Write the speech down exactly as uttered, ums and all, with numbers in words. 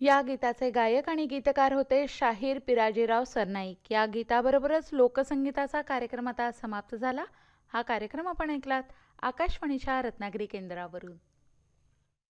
या गीताचे गायक आणि गीतकार होते शाहीर पिराजीराव सरनाईक। या गीताबरोबरच लोकसंगीताचा कार्यक्रम आता समाप्त झाला। हा कार्यक्रम आपण ऐकलात आकाशवाणीच्या रत्नागिरी केंद्रावरून।